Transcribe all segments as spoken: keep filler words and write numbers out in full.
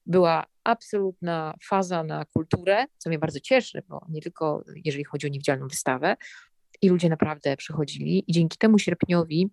była absolutna faza na kulturę, co mnie bardzo cieszy, bo nie tylko jeżeli chodzi o niewidzialną wystawę, i ludzie naprawdę przychodzili i dzięki temu sierpniowi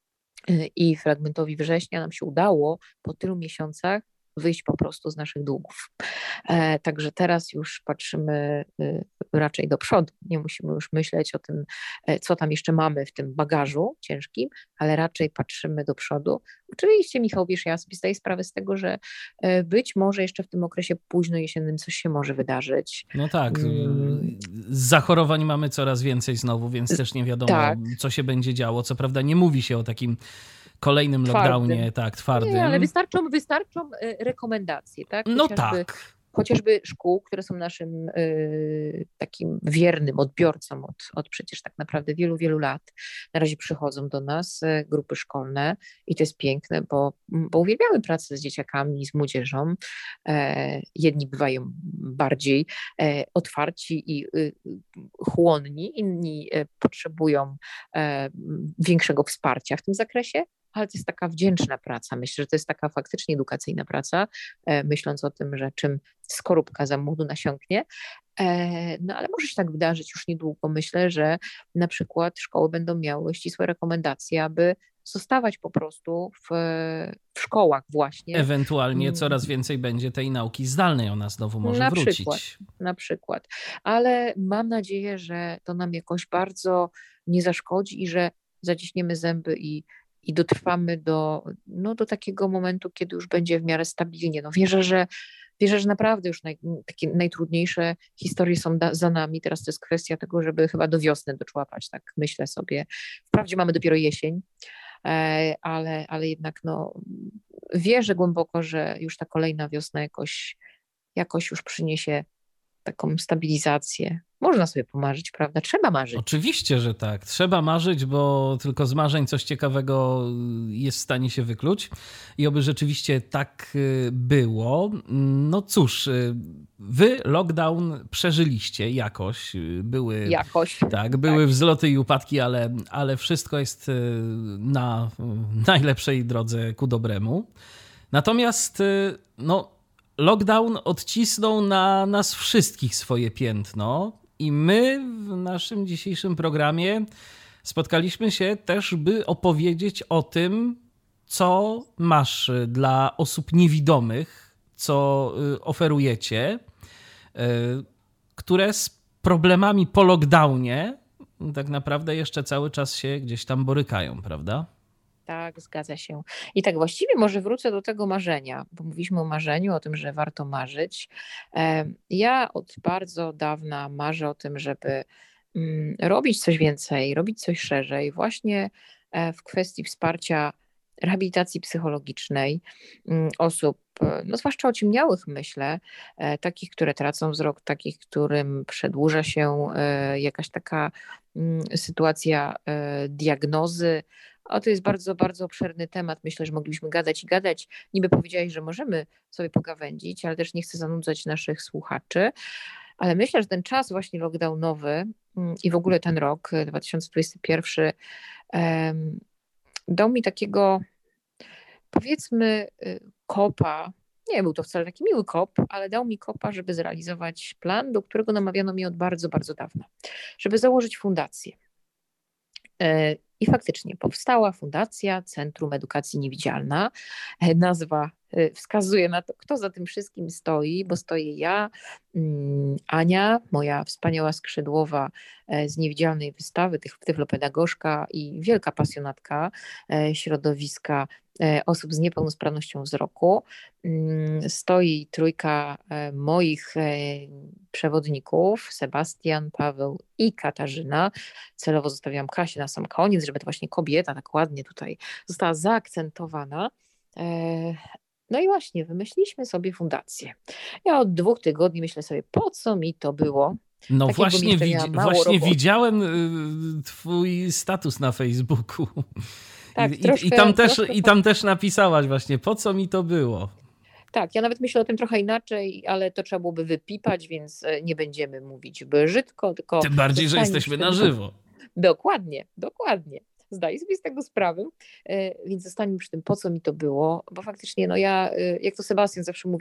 i fragmentowi września nam się udało po tylu miesiącach wyjść po prostu z naszych długów. E, także teraz już patrzymy y, raczej do przodu. Nie musimy już myśleć o tym, e, co tam jeszcze mamy w tym bagażu ciężkim, ale raczej patrzymy do przodu. Oczywiście, Michał, wiesz, ja sobie zdaję sprawę z tego, że e, być może jeszcze w tym okresie późno jesiennym coś się może wydarzyć. No tak, Mm, zachorowań mamy coraz więcej znowu, więc też nie wiadomo, tak, co się będzie działo. Co prawda nie mówi się o takim kolejnym twardym. lockdownie, tak, Nie, ale twardym. wystarczą, wystarczą e, rekomendacje, tak? No Chociażby tak. chociażby szkół, które są naszym y, takim wiernym odbiorcą od, od przecież tak naprawdę wielu, wielu lat. Na razie przychodzą do nas y, grupy szkolne i to jest piękne, bo, bo uwielbiamy pracę z dzieciakami, z młodzieżą. E, jedni bywają bardziej e, otwarci i y, chłonni, inni e, potrzebują e, większego wsparcia w tym zakresie. Ale to jest taka wdzięczna praca. Myślę, że to jest taka faktycznie edukacyjna praca, e, myśląc o tym, że czym skorupka za młodu nasiąknie. E, no ale może się tak wydarzyć już niedługo. Myślę, że na przykład szkoły będą miały ścisłe rekomendacje, aby zostawać po prostu w, w szkołach właśnie. Ewentualnie coraz więcej będzie tej nauki zdalnej, ona znowu może na wrócić. Przykład, na przykład. Ale mam nadzieję, że to nam jakoś bardzo nie zaszkodzi i że zaciśniemy zęby i i dotrwamy do, no, do takiego momentu, kiedy już będzie w miarę stabilnie. No wierzę, że wierzę, że naprawdę już naj, takie najtrudniejsze historie są da, za nami. Teraz to jest kwestia tego, żeby chyba do wiosny doczłapać, tak myślę sobie. Wprawdzie mamy dopiero jesień, e, ale, ale jednak no, wierzę głęboko, że już ta kolejna wiosna jakoś, jakoś już przyniesie taką stabilizację. Można sobie pomarzyć, prawda? Trzeba marzyć. Oczywiście, że tak. Trzeba marzyć, bo tylko z marzeń coś ciekawego jest w stanie się wykluć. I oby rzeczywiście tak było. No cóż, wy lockdown przeżyliście jakoś. Były, jakoś. Tak, były tak. wzloty i upadki, ale, ale wszystko jest na najlepszej drodze ku dobremu. Natomiast no, lockdown odcisnął na nas wszystkich swoje piętno. I my w naszym dzisiejszym programie spotkaliśmy się też, by opowiedzieć o tym, co masz dla osób niewidomych, co oferujecie, które z problemami po lockdownie tak naprawdę jeszcze cały czas się gdzieś tam borykają, prawda? Tak, zgadza się. I tak właściwie może wrócę do tego marzenia, bo mówiliśmy o marzeniu, o tym, że warto marzyć. Ja od bardzo dawna marzę o tym, żeby robić coś więcej, robić coś szerzej, właśnie w kwestii wsparcia rehabilitacji psychologicznej osób, no zwłaszcza ociemniałych, myślę, takich, które tracą wzrok, takich, którym przedłuża się jakaś taka sytuacja diagnozy. O, to jest bardzo, bardzo obszerny temat. Myślę, że moglibyśmy gadać i gadać. Niby powiedziałeś, że możemy sobie pogawędzić, ale też nie chcę zanudzać naszych słuchaczy. Ale myślę, że ten czas właśnie lockdownowy i w ogóle ten rok, dwa tysiące dwudziesty pierwszy, um, dał mi takiego, powiedzmy, kopa. Nie był to wcale taki miły kop, ale dał mi kopa, żeby zrealizować plan, do którego namawiano mnie od bardzo, bardzo dawna. Żeby założyć fundację. I faktycznie powstała Fundacja Centrum Edukacji Niewidzialna. Nazwa wskazuje na to, kto za tym wszystkim stoi, bo stoję ja, Ania, moja wspaniała skrzydłowa z niewidzialnej wystawy, tyflopedagogzka i wielka pasjonatka środowiska osób z niepełnosprawnością wzroku. Stoi trójka moich przewodników, Sebastian, Paweł i Katarzyna. Celowo zostawiam Kasię na sam koniec, żeby to właśnie kobieta tak ładnie tutaj została zaakcentowana. No i właśnie, wymyśliliśmy sobie fundację. Ja od dwóch tygodni myślę sobie, po co mi to było? No tak właśnie, widzi- właśnie widziałem twój status na Facebooku. Tak, I, troszkę, i, tam też, troszkę... I tam też napisałaś właśnie, po co mi to było. Tak, ja nawet myślę o tym trochę inaczej, ale to trzeba byłoby wypipać, więc nie będziemy mówić brzydko, tylko... Tym bardziej, że jesteśmy na żywo. Dokładnie, dokładnie. Zdaję sobie z tego sprawę, więc zostańmy przy tym, po co mi to było, bo faktycznie, no ja, jak to Sebastian zawsze mówi,